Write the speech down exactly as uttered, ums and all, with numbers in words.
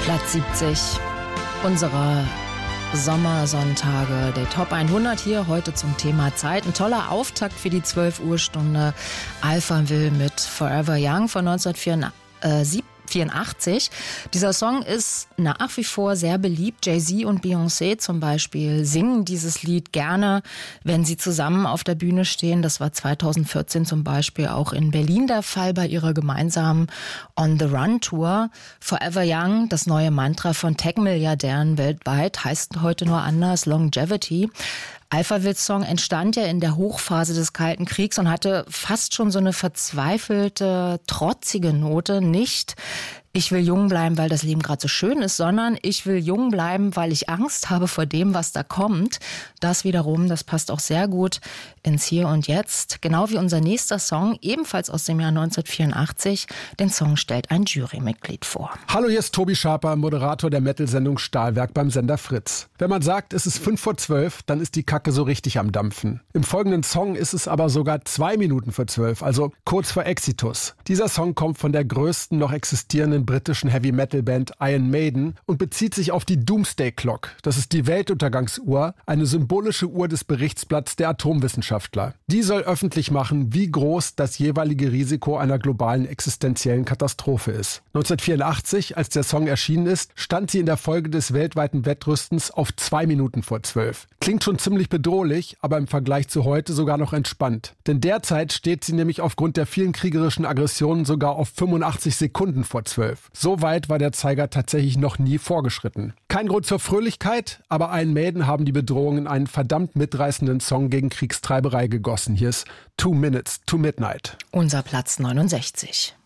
Platz siebzig unserer Sommersonntage, der Top hundert hier heute zum Thema Zeit. Ein toller Auftakt für die zwölf Uhr Stunde. Alphaville mit Forever Young von neunzehnhundertvierundachtzig. Dieser Song ist nach wie vor sehr beliebt. Jay-Z und Beyoncé zum Beispiel singen dieses Lied gerne, wenn sie zusammen auf der Bühne stehen. Das war zweitausendvierzehn zum Beispiel auch in Berlin der Fall bei ihrer gemeinsamen On the Run Tour. Forever Young, das neue Mantra von Tech-Milliardären weltweit, heißt heute nur anders, Longevity. Alphaville-Song entstand ja in der Hochphase des Kalten Kriegs und hatte fast schon so eine verzweifelte, trotzige Note. Nicht, ich will jung bleiben, weil das Leben gerade so schön ist, sondern ich will jung bleiben, weil ich Angst habe vor dem, was da kommt. Das wiederum, das passt auch sehr gut ins Hier und Jetzt. Genau wie unser nächster Song, ebenfalls aus dem Jahr neunzehnhundertvierundachtzig. Den Song stellt ein Jurymitglied vor. Hallo, hier ist Tobi Schaper, Moderator der Metal-Sendung Stahlwerk beim Sender Fritz. Wenn man sagt, es ist fünf vor zwölf, dann ist die Kacke so richtig am Dampfen. Im folgenden Song ist es aber sogar zwei Minuten vor zwölf, also kurz vor Exitus. Dieser Song kommt von der größten noch existierenden britischen Heavy-Metal-Band Iron Maiden und bezieht sich auf die Doomsday Clock. Das ist die Weltuntergangsuhr, eine symbolische Uhr des Berichtsblatts der Atomwissenschaftler. Die soll öffentlich machen, wie groß das jeweilige Risiko einer globalen existenziellen Katastrophe ist. neunzehnhundertvierundachtzig, als der Song erschienen ist, stand sie in der Folge des weltweiten Wettrüstens auf zwei Minuten vor zwölf. Klingt schon ziemlich bedrohlich, aber im Vergleich zu heute sogar noch entspannt. Denn derzeit steht sie nämlich aufgrund der vielen kriegerischen Aggressionen sogar auf fünfundachtzig Sekunden vor zwölf. So weit war der Zeiger tatsächlich noch nie vorgeschritten. Kein Grund zur Fröhlichkeit, aber Iron Maiden haben die Bedrohung in einen verdammt mitreißenden Song gegen Kriegstreiberei gegossen. Hier ist Two Minutes to Midnight. Unser Platz neunundsechzig.